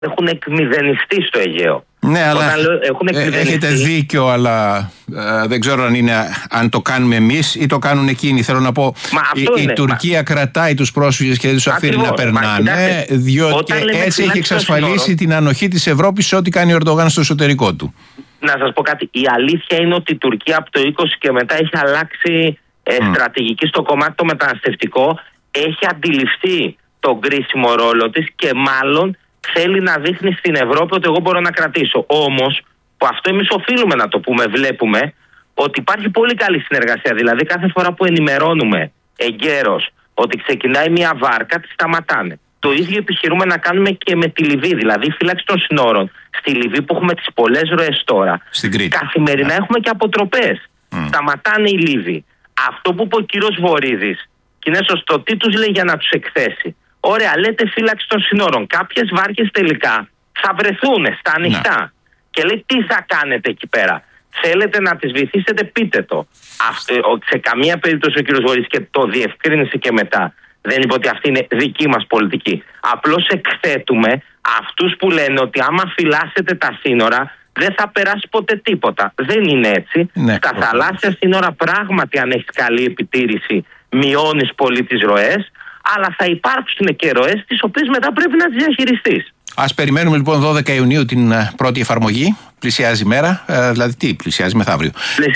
έχουν εκμηδενιστεί στο Αιγαίο. Ναι, αλλά έχετε δίκιο, αλλά δεν ξέρω αν το κάνουμε εμείς ή το κάνουν εκείνοι. Θέλω να πω, η Τουρκία κρατάει τους πρόσφυγες και δεν τους αφήνει να περνάνε, διότι έτσι έχει εξασφαλίσει την ανοχή της Ευρώπης σε ό,τι κάνει ο Ερντογάν στο εσωτερικό του. Να σας πω κάτι. Η αλήθεια είναι ότι η Τουρκία από το 20 και μετά έχει αλλάξει στρατηγική στο κομμάτι το μεταναστευτικό. Έχει αντιληφθεί τον κρίσιμο ρόλο της και μάλλον θέλει να δείχνει στην Ευρώπη ότι εγώ μπορώ να κρατήσω. Όμως, που αυτό εμείς οφείλουμε να το πούμε, βλέπουμε ότι υπάρχει πολύ καλή συνεργασία. Δηλαδή, κάθε φορά που ενημερώνουμε εγκαίρως ότι ξεκινάει μια βάρκα, τη σταματάνε. Το ίδιο επιχειρούμε να κάνουμε και με τη Λιβύη. Δηλαδή, η φύλαξη των συνόρων στη Λιβύη που έχουμε τις πολλές ροές τώρα. Καθημερινά έχουμε και αποτροπές. Σταματάνε οι Λίβοι. Αυτό που είπε ο κύριος Βορίδης, και είναι σωστό, τι τους λέει για να τους εκθέσει. Ωραία, λέτε φύλαξη των συνόρων. Κάποιες βάρκες τελικά θα βρεθούν στα ανοιχτά. Και λέει, τι θα κάνετε εκεί πέρα. Θέλετε να τις βυθίσετε, πείτε το. Σε καμία περίπτωση ο κύριος Βορίδης, και το διευκρίνησε και μετά, δεν είπε ότι αυτή είναι δική μας πολιτική. Απλώς εκθέτουμε αυτούς που λένε ότι άμα φυλάσσετε τα σύνορα δεν θα περάσει ποτέ τίποτα. Δεν είναι έτσι. Στα θαλάσσια σύνορα πράγματι, αν έχεις καλή επιτήρηση, μειώνεις πολύ τις ροές, αλλά θα υπάρξουν και ροές τις οποίες μετά πρέπει να τις διαχειριστείς. Ας περιμένουμε λοιπόν 12 Ιουνίου την πρώτη εφαρμογή. Πλησιάζει η μέρα, δηλαδή τι πλησιάζει μεθαύριο.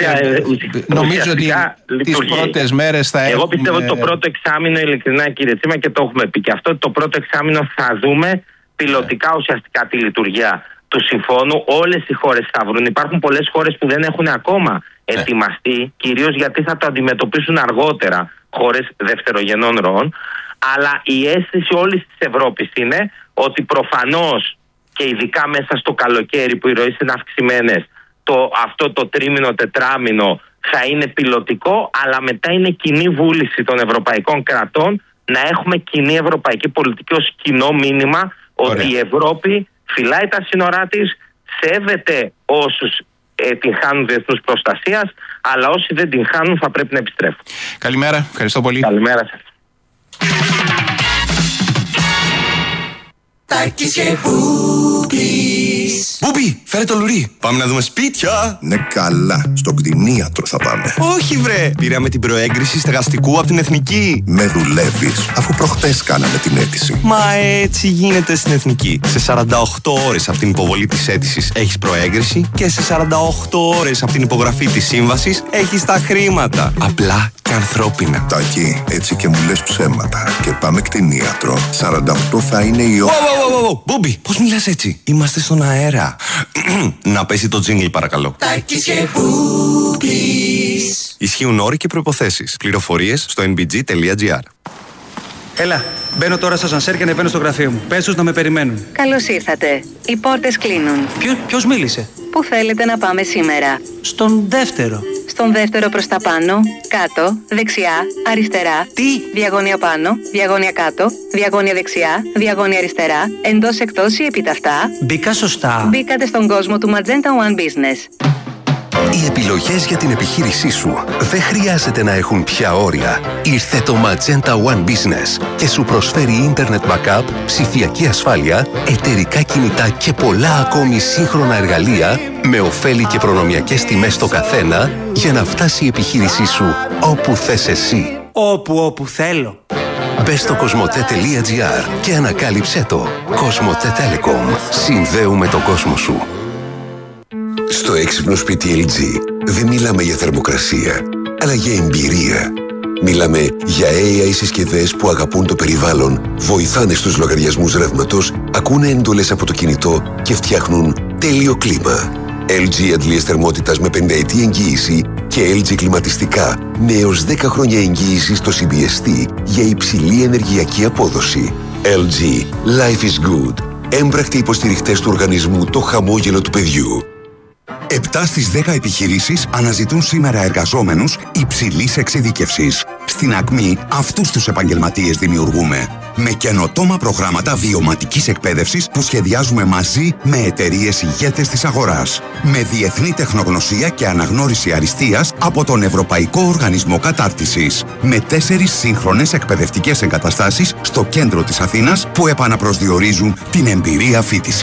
Νομίζω ότι τις πρώτες μέρες θα έχουμε... Εγώ πιστεύω ότι το πρώτο εξάμηνο, ειλικρινά κύριε Τσίμα, και το έχουμε πει και αυτό, το πρώτο εξάμηνο θα δούμε πιλωτικά ουσιαστικά τη λειτουργία του συμφώνου. Όλες οι χώρες θα βρουν. Υπάρχουν πολλές χώρες που δεν έχουν ακόμα ετοιμαστεί, κυρίως γιατί θα το αντιμετωπίσουν αργότερα χώρες δευτερογενών ροών. Αλλά η αίσθηση όλης της Ευρώπης είναι ότι προφανώς και ειδικά μέσα στο καλοκαίρι που οι ροές είναι αυξημένες, αυτό το τρίμηνο, τετράμηνο θα είναι πιλωτικό, αλλά μετά είναι κοινή βούληση των ευρωπαϊκών κρατών να έχουμε κοινή ευρωπαϊκή πολιτική ως κοινό μήνυμα ότι η Ευρώπη φυλάει τα σύνορά της, σέβεται όσους την χάνουν διεθνούς προστασίας, αλλά όσοι δεν την χάνουν θα πρέπει να επιστρέφουν. Καλημέρα, ευχαριστώ πολύ. Καλημέρα σας. Τάκης και Μπούμπης. Μπούμπη, φέρε το λουρί. Πάμε να δούμε σπίτια. Ναι, καλά. Στον κτηνίατρο θα πάμε. Όχι, βρε. Πήραμε την προέγκριση στεγαστικού από την Εθνική. Με δουλεύεις, αφού προχτές κάναμε την αίτηση. Μα έτσι γίνεται στην Εθνική. Σε 48 ώρες από την υποβολή της αίτησης έχεις προέγκριση και σε 48 ώρες από την υπογραφή της σύμβασης έχεις τα χρήματα. Απλά και ανθρώπινα. Τάκη, έτσι και μου λες ψέματα. Και πάμε κτηνίατρο. 48 θα είναι η ώρα. Μπούμπη, πώς μιλάς έτσι? Είμαστε στον αέρα. Να πέσει το τζίνγκλ παρακαλώ. Τάκης και Μπούμπης. Ισχύουν όροι και προϋποθέσεις. Πληροφορίες στο nbg.gr. Έλα, μπαίνω τώρα στο ασανσέρ και ανεβαίνω στο γραφείο μου. Πες τους να με περιμένουν. Καλώς ήρθατε. Οι πόρτες κλείνουν. Ποιος μίλησε? Πού θέλετε να πάμε σήμερα? Στον δεύτερο. Στον δεύτερο προς τα πάνω, κάτω, δεξιά, αριστερά. Τι? Διαγώνια πάνω, διαγώνια κάτω, διαγώνια δεξιά, διαγώνια αριστερά, εντός εκτός ή επιταυτά. Μπήκα σωστά. Μπήκατε στον κόσμο του Magenta One Business. Οι επιλογές για την επιχείρησή σου δεν χρειάζεται να έχουν πια όρια. Ήρθε το Magenta One Business και σου προσφέρει Internet Backup, ψηφιακή ασφάλεια, εταιρικά κινητά και πολλά ακόμη σύγχρονα εργαλεία με ωφέλη και προνομιακές τιμές στο καθένα για να φτάσει η επιχείρησή σου όπου θες εσύ. Όπου θέλω. Μπες στο cosmote.gr και ανακάλυψέ το. Cosmote Telecom. Συνδέουμε τον κόσμο σου. Στο έξυπνο σπίτι LG δεν μιλάμε για θερμοκρασία, αλλά για εμπειρία. Μιλάμε για AI συσκευές που αγαπούν το περιβάλλον, βοηθάνε στους λογαριασμούς ρεύματος, ακούνε εντολές από το κινητό και φτιάχνουν τέλειο κλίμα. LG αντλίες θερμότητας με 5 ετή εγγύηση και LG κλιματιστικά με έως 10 χρόνια εγγύηση στο CBST για υψηλή ενεργειακή απόδοση. LG. Life is good. Έμπρακτοι υποστηριχτές του οργανισμού Το Χαμόγελο του Παιδιού. 7 στις 10 επιχειρήσεις αναζητούν σήμερα εργαζόμενους υψηλής εξειδίκευσης. Στην Ακμή αυτούς τους επαγγελματίες δημιουργούμε. Με καινοτόμα προγράμματα βιωματικής εκπαίδευσης που σχεδιάζουμε μαζί με εταιρείες ηγέτες της αγοράς. Με διεθνή τεχνογνωσία και αναγνώριση αριστείας από τον Ευρωπαϊκό Οργανισμό Κατάρτισης. Με 4 σύγχρονες εκπαιδευτικές εγκαταστάσεις στο κέντρο της Αθήνας που επαναπροσδιορίζουν την εμπειρία φοιτησης.